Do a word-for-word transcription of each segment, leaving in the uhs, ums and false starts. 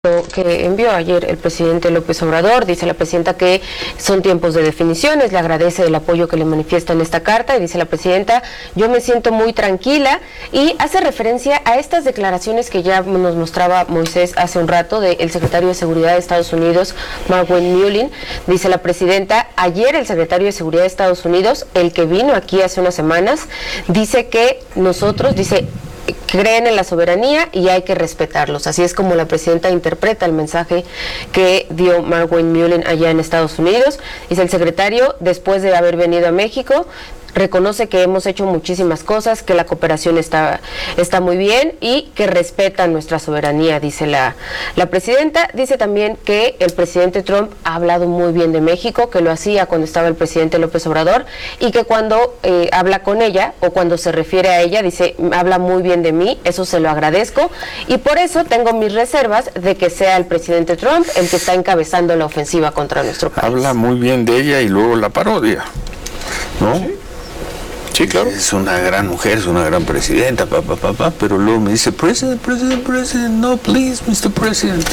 que envió ayer el presidente López Obrador. Dice la presidenta que son tiempos de definiciones, le agradece el apoyo que le manifiesta en esta carta, y dice la presidenta, yo me siento muy tranquila, y hace referencia a estas declaraciones que ya nos mostraba Moisés hace un rato del secretario de Seguridad de Estados Unidos, Marwin Mullin. Dice la presidenta, ayer el secretario de Seguridad de Estados Unidos, el que vino aquí hace unas semanas, dice que nosotros, dice, creen en la soberanía y hay que respetarlos. Así es como la presidenta interpreta el mensaje que dio Marwin Mullin allá en Estados Unidos. Dice el secretario, después de haber venido a México, reconoce que hemos hecho muchísimas cosas, que la cooperación está, está muy bien y que respetan nuestra soberanía, dice la, la presidenta. Dice también que el presidente Trump ha hablado muy bien de México, que lo hacía cuando estaba el presidente López Obrador, y que cuando eh, habla con ella o cuando se refiere a ella, dice, habla muy bien de mí, eso se lo agradezco, y por eso tengo mis reservas de que sea el presidente Trump el que está encabezando la ofensiva contra nuestro país. Habla muy bien de ella y luego la parodia, ¿no? ¿Sí? Sí, claro. Es una gran mujer, es una gran presidenta, papá, papá, pa, pa, pero luego me dice, President, President, President, no, please, mister President.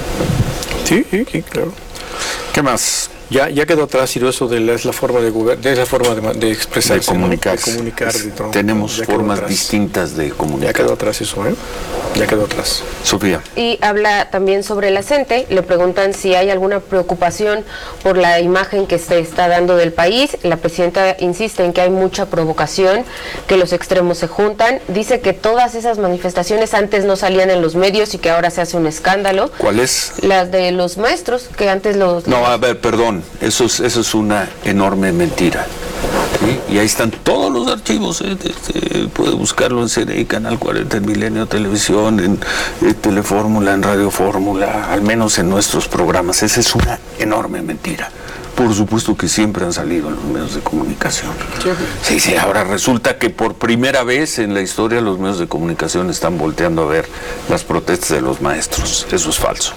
Sí, sí, sí, claro. ¿Qué más? Ya, ya quedó atrás, Ciro, eso de la, es la forma de gobernar, de esa forma de, de expresarse, de comunicar, ¿no? de comunicar de Trump, tenemos ¿no? formas distintas de comunicar. Ya quedó atrás eso, ¿eh? Ya quedó atrás. Sofía. Y habla también sobre el acente, le preguntan si hay alguna preocupación por la imagen que se está dando del país. La presidenta insiste en que hay mucha provocación, que los extremos se juntan. Dice que todas esas manifestaciones antes no salían en los medios y que ahora se hace un escándalo. ¿Cuál es? Las de los maestros, que antes los... No, a ver, perdón. Eso es, eso es una enorme mentira. ¿Sí? Y ahí están todos los archivos. ¿eh? Este, puede buscarlo en C N I, Canal cuarenta, en Milenio Televisión, en, en Telefórmula, en Radio Fórmula, al menos en nuestros programas. Esa es una enorme mentira. Por supuesto que siempre han salido en los medios de comunicación. Sí, sí, ahora resulta que por primera vez en la historia los medios de comunicación están volteando a ver las protestas de los maestros. Eso es falso.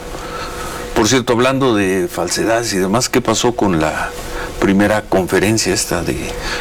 Por cierto, hablando de falsedades y demás, ¿qué pasó con la primera conferencia esta de,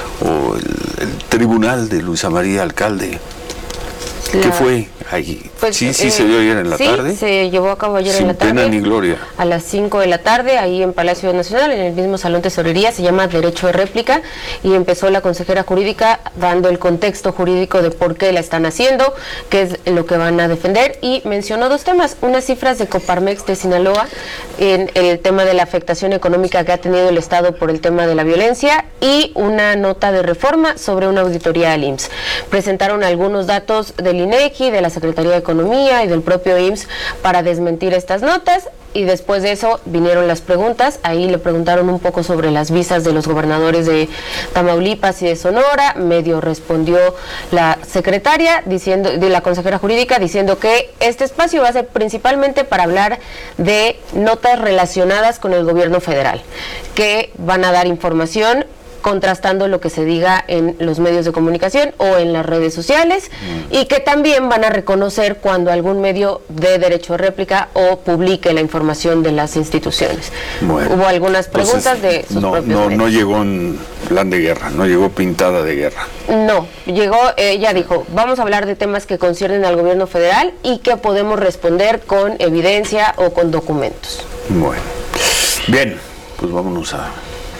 o el, el tribunal de Luisa María Alcalde? La... ¿Qué fue ahí? Pues, sí, sí, eh, se dio ayer en la sí, tarde. Se llevó a cabo ayer Sin en la tarde. Pena ni gloria. A las cinco de la tarde, ahí en Palacio Nacional, en el mismo Salón Tesorería, se llama Derecho de Réplica, y empezó la consejera jurídica dando el contexto jurídico de por qué la están haciendo, qué es lo que van a defender, y mencionó dos temas, unas cifras de Coparmex de Sinaloa, en el tema de la afectación económica que ha tenido el Estado por el tema de la violencia, y una nota de reforma sobre una auditoría al I M S S. Presentaron algunos datos del INEGI, de la Secretaría de Economía y del propio I M S S para desmentir estas notas, y después de eso vinieron las preguntas. Ahí le preguntaron un poco sobre las visas de los gobernadores de Tamaulipas y de Sonora. Medio respondió la secretaria diciendo, de la consejera jurídica, diciendo que este espacio va a ser principalmente para hablar de notas relacionadas con el gobierno federal, que van a dar información contrastando lo que se diga en los medios de comunicación o en las redes sociales, mm. y que también van a reconocer cuando algún medio dé derecho de réplica o publique la información de las instituciones. Bueno, hubo algunas preguntas entonces, de sus no, propios no, medios. No llegó en plan de guerra, no llegó pintada de guerra. No, llegó, ella dijo, vamos a hablar de temas que conciernen al gobierno federal y que podemos responder con evidencia o con documentos. Bueno, bien, pues vámonos a...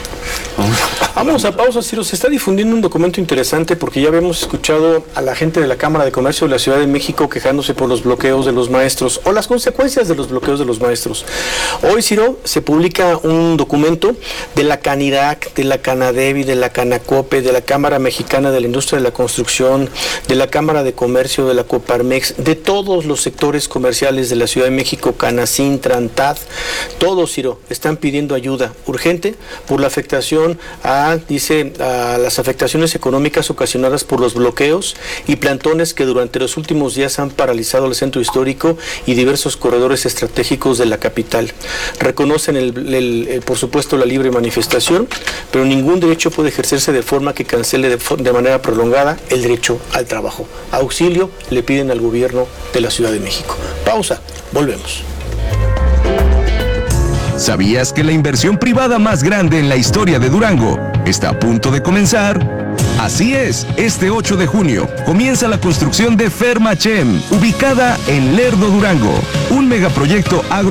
Vamos a pausa, Ciro. Se está difundiendo un documento interesante porque ya habíamos escuchado a la gente de la Cámara de Comercio de la Ciudad de México quejándose por los bloqueos de los maestros o las consecuencias de los bloqueos de los maestros. Hoy, Ciro, se publica un documento de la CANIRAC, de la CANADEVI, de la CANACOPE, de la Cámara Mexicana de la Industria de la Construcción, de la Cámara de Comercio, de la Coparmex, de todos los sectores comerciales de la Ciudad de México, CANACIN, TRANTAD, todos, Ciro, están pidiendo ayuda urgente por la afectación a, dice, a las afectaciones económicas ocasionadas por los bloqueos y plantones que durante los últimos días han paralizado el centro histórico y diversos corredores estratégicos de la capital. Reconocen, el, el, el, por supuesto, la libre manifestación, pero ningún derecho puede ejercerse de forma que cancele de, de manera prolongada el derecho al trabajo. Auxilio le piden al gobierno de la Ciudad de México. Pausa, volvemos. ¿Sabías que la inversión privada más grande en la historia de Durango está a punto de comenzar? Así es, este ocho de junio comienza la construcción de Fermachem, ubicada en Lerdo, Durango, un megaproyecto agro